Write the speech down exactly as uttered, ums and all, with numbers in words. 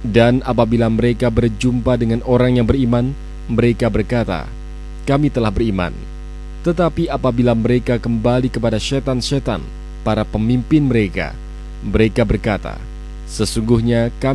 Dan apabila mereka berjumpa dengan orang yang beriman, mereka berkata, "Kami telah beriman." Tetapi apabila mereka kembali kepada setan-setan, para pemimpin mereka, mereka berkata, "Sesungguhnya kami